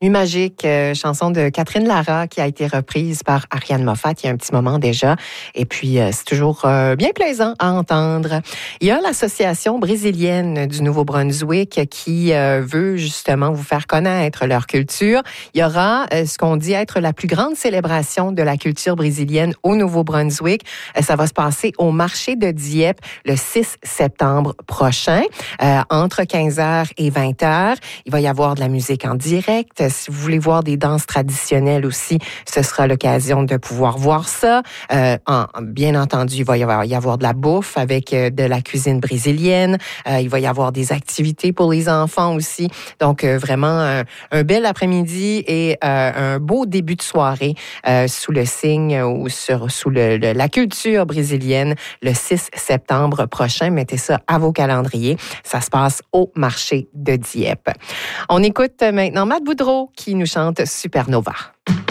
Nuit magique, chanson de Catherine Lara qui a été reprise par Ariane Moffat il y a un petit moment déjà. Et puis, c'est toujours bien plaisant à entendre. Il y a l'Association brésilienne du Nouveau-Brunswick qui veut justement vous faire connaître leur culture. Il y aura ce qu'on dit être la plus grande célébration de la culture brésilienne au Nouveau-Brunswick. Ça va se passer au marché de Dieppe le 6 septembre prochain, entre 15h et 20h. Il va y avoir de la musique en direct. Si vous voulez voir des danses traditionnelles aussi, ce sera l'occasion de pouvoir voir ça. Bien entendu, il va y avoir de la bouffe avec de la cuisine brésilienne. Il va y avoir des activités pour les enfants aussi. Donc, vraiment, un bel après-midi et un beau début de soirée sous le signe ou sous la culture brésilienne le 6 septembre prochain. Mettez ça à vos calendriers. Ça se passe au marché de Dieppe. On écoute maintenant Matt Boudreau qui nous chante Supernova.